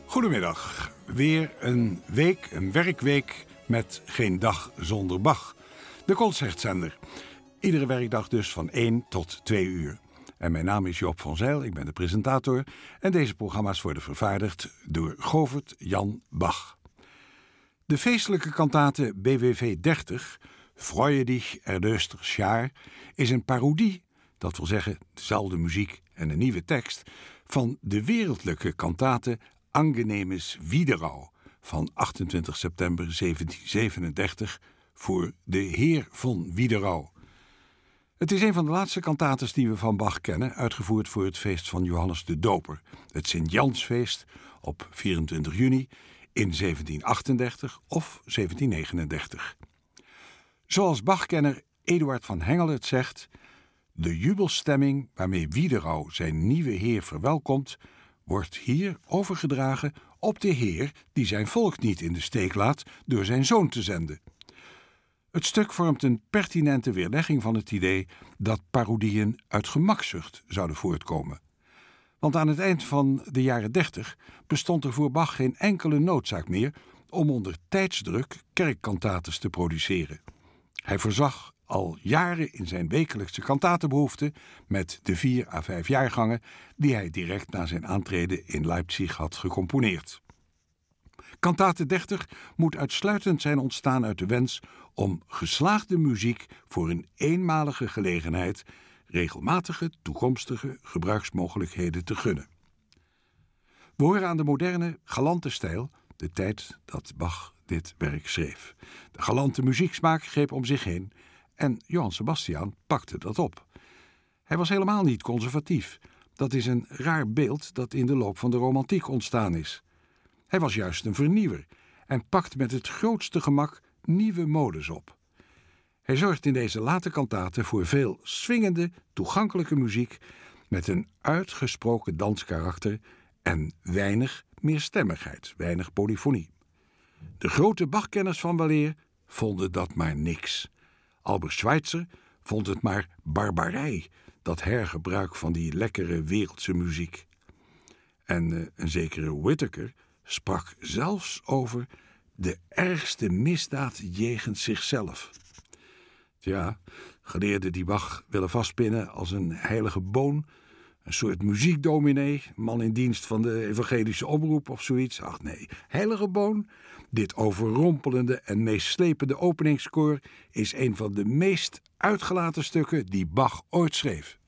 Goedemiddag. Weer een week, een werkweek met geen dag zonder Bach. De concertzender. Iedere werkdag dus van 1 tot 2 uur. En mijn naam is Joop van Zijl, ik ben de presentator. En deze programma's worden vervaardigd door Govert Jan Bach. De feestelijke kantate BWV 30, Freue dich erlöstes Jaar, is een parodie, dat wil zeggen dezelfde muziek en een nieuwe tekst, van de wereldlijke kantate Angenehmes Wiederau van 28 september 1737 voor de Heer von Wiederau. Het is een van de laatste kantates die we van Bach kennen, uitgevoerd voor het feest van Johannes de Doper, het Sint-Jansfeest op 24 juni in 1738 of 1739. Zoals Bachkenner Eduard van Hengel het zegt, de jubelstemming waarmee Wiederau zijn nieuwe heer verwelkomt, wordt hier overgedragen op de Heer die zijn volk niet in de steek laat door zijn zoon te zenden. Het stuk vormt een pertinente weerlegging van het idee dat parodieën uit gemakzucht zouden voortkomen. Want aan het eind van de jaren 30 bestond er voor Bach geen enkele noodzaak meer om onder tijdsdruk kerkkantates te produceren. Hij voorzag al jaren in zijn wekelijkse kantatenbehoefte met de 4 à 5 jaargangen die hij direct na zijn aantreden in Leipzig had gecomponeerd. Kantate 30 moet uitsluitend zijn ontstaan uit de wens om geslaagde muziek voor een eenmalige gelegenheid regelmatige toekomstige gebruiksmogelijkheden te gunnen. We horen aan de moderne, galante stijl de tijd dat Bach dit werk schreef. De galante muzieksmaak greep om zich heen en Johann Sebastian pakte dat op. Hij was helemaal niet conservatief. Dat is een raar beeld dat in de loop van de romantiek ontstaan is. Hij was juist een vernieuwer en pakt met het grootste gemak nieuwe modes op. Hij zorgt in deze late kantaten voor veel swingende, toegankelijke muziek met een uitgesproken danskarakter en weinig meerstemmigheid, weinig polyfonie. De grote Bachkenners van weleer vonden dat maar niks. Albert Schweitzer vond het maar barbarij, dat hergebruik van die lekkere wereldse muziek. En een zekere Whittaker sprak zelfs over de ergste misdaad jegens zichzelf. Ja, geleerden die Bach willen vastpinnen als een heilige boon, een soort muziekdominee, man in dienst van de evangelische omroep of zoiets. Ach nee, heilige boon. Dit overrompelende en meeslepende openingskoor is een van de meest uitgelaten stukken die Bach ooit schreef.